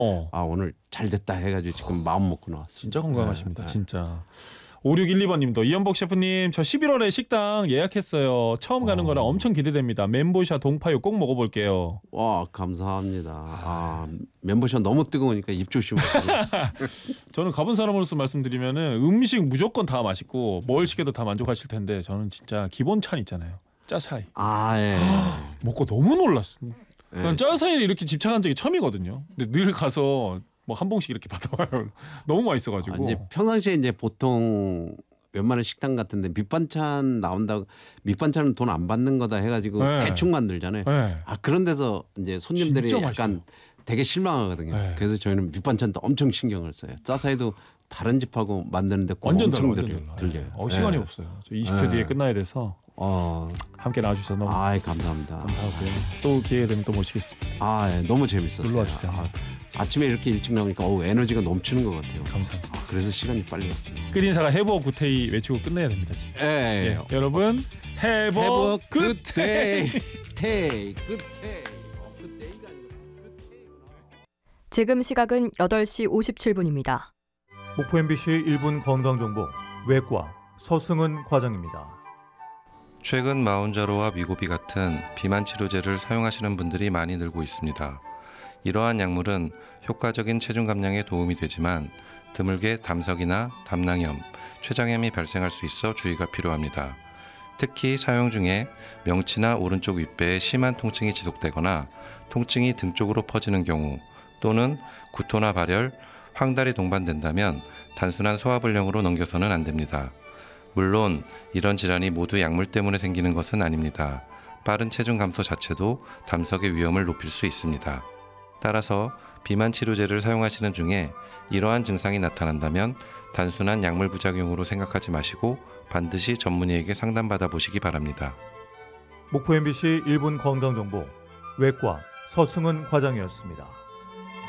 아 오늘 잘 됐다 해가지고 지금 마음 먹고 나왔어요. 진짜 건강하십니다. 네. 진짜. 5612번님도 이연복 셰프님 저 11월에 식당 예약했어요. 처음 가는 거라 엄청 기대됩니다. 멘보샤 동파육 꼭 먹어볼게요. 와 감사합니다. 아 멤버십 너무 뜨거우니까 입 조심하세요. 저는 가본 사람으로서 말씀드리면은 음식 무조건 다 맛있고 뭘 시켜도 다 만족하실 텐데 저는 진짜 기본 찬 있잖아요. 짜사이. 아 예. 먹고 너무 놀랐어. 예. 난 짜사이를 이렇게 집착한 적이 처음이거든요. 근데 늘 가서 뭐 한 봉씩 이렇게 받아와요. 너무 맛있어가지고. 아, 이제 평상시에 이제 보통 웬만한 식당 같은데 밑반찬 나온다고 밑반찬은 돈 안 받는 거다 해가지고 네. 대충 만들잖아요. 네. 아 그런 데서 이제 손님들이 진짜 약간 맛있어요. 되게 실망하거든요. 네. 그래서 저희는 밑반찬도 엄청 신경을 써요. 짜사이도 다른 집하고 만드는데 꼭 완전 엄청 달라, 완전 달라. 들려요. 시간이 네. 없어요. 저 20초 네. 뒤에 끝나야 돼서 어, 함께 나와주셔서 너무 아이 감사합니다. 감사하고요. 또 기회 되면 또 모시겠습니다. 아, 예, 너무 재밌었어요. 놀러 와주세요. 아침에 이렇게 일찍 나오니까 에너지가 넘치는 것 같아요. 감사합니다. 그래서 시간이 빨리 갔어요. 끝인사가 해보 굿데이 외치고 끝내야 됩니다. 진짜. 예, 예. 여러분 해보 굿데이. 굿데이. 굿데이. 굿데이가 아니고 굿데이구나. 지금 시각은 8시 57분입니다. 목포 MBC 1분 건강정보 외과 서승은 과장입니다. 최근 마운자로와 미고비 같은 비만 치료제를 사용하시는 분들이 많이 늘고 있습니다. 이러한 약물은 효과적인 체중 감량에 도움이 되지만 드물게 담석이나 담낭염, 췌장염이 발생할 수 있어 주의가 필요합니다. 특히 사용 중에 명치나 오른쪽 윗배에 심한 통증이 지속되거나 통증이 등 쪽으로 퍼지는 경우 또는 구토나 발열, 황달이 동반된다면 단순한 소화불량으로 넘겨서는 안 됩니다. 물론 이런 질환이 모두 약물 때문에 생기는 것은 아닙니다. 빠른 체중 감소 자체도 담석의 위험을 높일 수 있습니다. 따라서 비만 치료제를 사용하시는 중에 이러한 증상이 나타난다면 단순한 약물 부작용으로 생각하지 마시고 반드시 전문의에게 상담받아 보시기 바랍니다. 목포 MBC 1분 건강정보 외과 서승은 과장이었습니다.